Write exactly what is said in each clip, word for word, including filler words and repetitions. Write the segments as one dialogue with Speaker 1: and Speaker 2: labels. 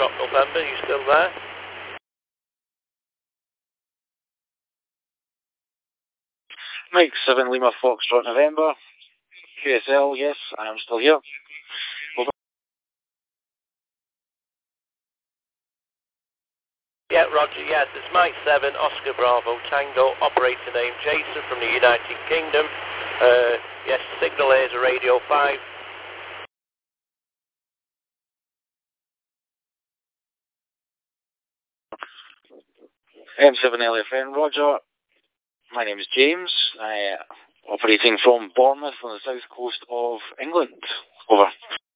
Speaker 1: Foxtrot November, you still there?
Speaker 2: Mike seven Lima Foxtrot November. Q S L, yes, I am still here. Over.
Speaker 1: Yeah, Roger, yes, it's Mike seven, Oscar Bravo Tango, operator name Jason from the United Kingdom. Uh, yes, signal here is a radio five.
Speaker 2: M seven L F N, Roger. My name is James, I, uh, operating from Bournemouth on the south coast of England. Over.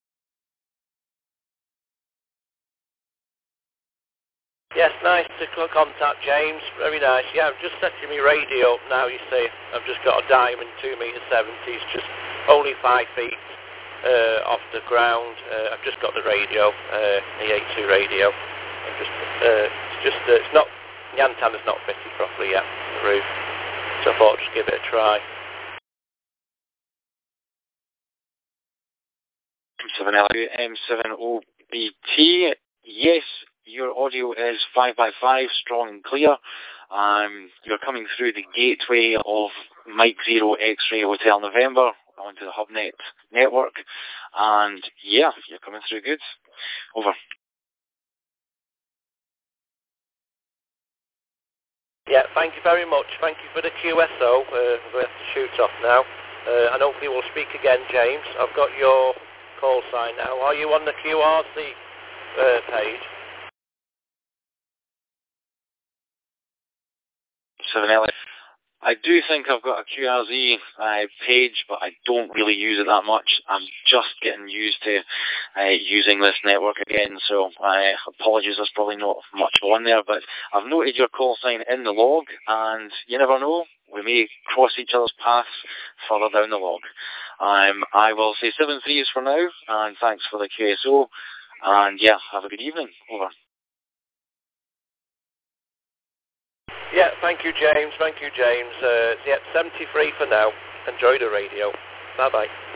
Speaker 1: Yes, nice to contact James, very nice. Yeah, I'm just setting my radio up now, you see. I've just got a Diamond two metre seventy, it's just only five feet uh, off the ground. Uh, I've just got the radio, uh, the A two radio. I'm just, uh, it's just, uh, it's not, the antenna's not fitted properly yet on the roof. So I thought I'd just give it a try.
Speaker 2: M seven L M seven O B T, yes, your audio is five by five, strong and clear. Um, you're coming through the gateway of Mike Zero X-Ray Hotel November onto the HubNet network, and yeah, you're coming through good. Over.
Speaker 1: Yeah, thank you very much. Thank you for the Q S O. Uh, I'm going to have to shoot off now. Uh, and hopefully we'll speak again, James. I've got your call sign now. Are you on the Q R C uh, page?
Speaker 2: seven L F. I do think I've got a Q R Z uh, page, but I don't really use it that much. I'm just getting used to uh, using this network again, so uh, apologies, there's probably not much on there, but I've noted your call sign in the log, and you never know, we may cross each other's paths further down the log. Um, I will say seven threes for now, and thanks for the Q S O, and yeah, have a good evening. Over.
Speaker 1: Yeah, thank you, James. Thank you, James. Uh, yeah, seventy-three for now. Enjoy the radio. Bye-bye.